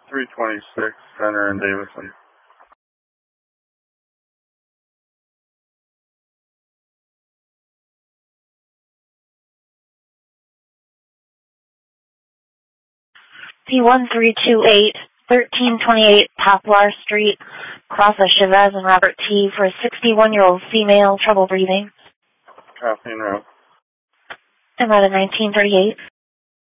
326 Center in Davison. P1328, 1328 Poplar Street, cross of Chavez and Robert T. for a 61-year-old female, trouble breathing. Copy now. I'm at a 1938.